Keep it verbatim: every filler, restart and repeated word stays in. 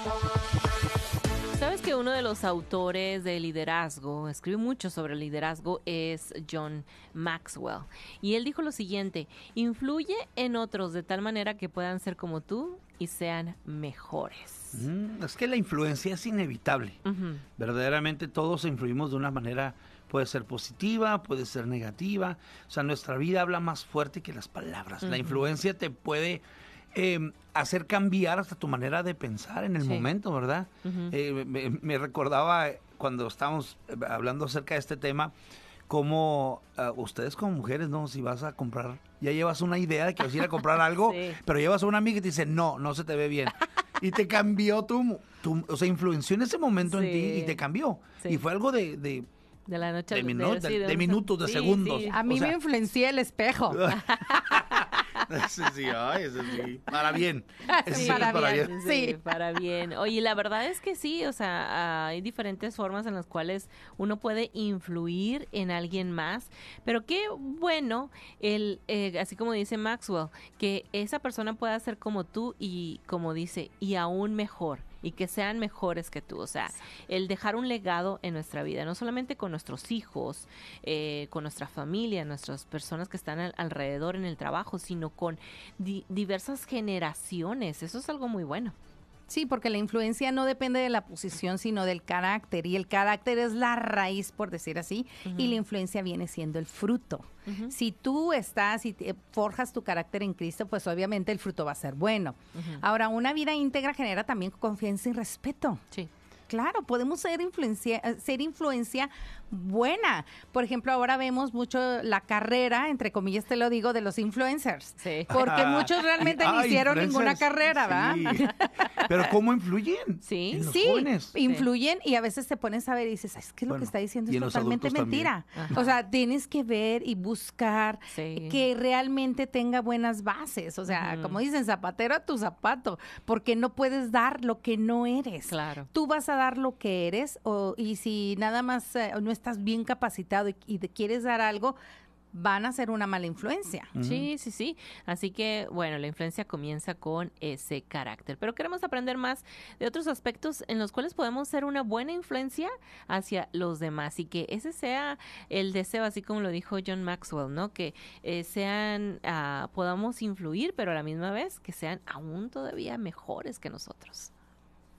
Sabes que uno de los autores de liderazgo, escribe mucho sobre liderazgo, es John Maxwell. Y él dijo lo siguiente: influye en otros de tal manera que puedan ser como tú y sean mejores. Mm, es que la influencia es inevitable. Uh-huh. Verdaderamente todos influimos de una manera, puede ser positiva, puede ser negativa. O sea, nuestra vida habla más fuerte que las palabras. Uh-huh. La influencia te puede eh, hacer cambiar hasta tu manera de pensar en el sí. momento, ¿verdad? Uh-huh. Eh, me, me recordaba cuando estábamos hablando acerca de este tema, como uh, ustedes como mujeres, ¿no? Si vas a comprar, ya llevas una idea de que vas a ir a comprar algo, sí. pero llevas a una amiga y te dice, no, no se te ve bien. Y te cambió tu, tu, o sea, influenció en ese momento sí. en ti y te cambió. Sí. Y fue algo de... de De la noche de, al minu- de, sí, de, de minutos, de sí, segundos. Sí. A mí o sea, me influencia el espejo. Ese sí, ay, ese sí. Para bien. Ese sí, sí, para, para bien. bien. Sí, sí, para bien. Oye, la verdad es que sí, o sea, hay diferentes formas en las cuales uno puede influir en alguien más, pero qué bueno, el, eh, así como dice Maxwell, que esa persona pueda ser como tú y, como dice, y aún mejor. Y que sean mejores que tú, o sea, el dejar un legado en nuestra vida, no solamente con nuestros hijos, eh, con nuestra familia, nuestras personas que están al, alrededor en el trabajo, sino con di- diversas generaciones. Eso es algo muy bueno. Sí, porque la influencia no depende de la posición, sino del carácter. Y el carácter es la raíz, por decir así, uh-huh. y la influencia viene siendo el fruto. Uh-huh. Si tú estás y te forjas tu carácter en Cristo, pues obviamente el fruto va a ser bueno. Uh-huh. Ahora, una vida íntegra genera también confianza y respeto. Sí. Claro, podemos ser influencia, ser influencia buena. Por ejemplo, ahora vemos mucho la carrera, entre comillas te lo digo, de los influencers. Sí. Porque muchos realmente ah, no hicieron ninguna carrera, ¿verdad? Sí. Pero ¿cómo influyen? Sí, en los sí, jóvenes? influyen y a veces te pones a ver y dices, es que lo bueno, que está diciendo es totalmente mentira. O sea, tienes que ver y buscar sí. que realmente tenga buenas bases. O sea, uh-huh. como dicen, zapatero a tu zapato, porque no puedes dar lo que no eres. Claro. Tú vas a dar lo que eres o, y si nada más eh, no estás bien capacitado y, y te quieres dar algo, van a ser una mala influencia. Uh-huh. Sí, sí, sí. Así que, bueno, la influencia comienza con ese carácter. Pero queremos aprender más de otros aspectos en los cuales podemos ser una buena influencia hacia los demás y que ese sea el deseo, así como lo dijo John Maxwell, ¿no? Que eh, sean, uh, podamos influir, pero a la misma vez que sean aún todavía mejores que nosotros.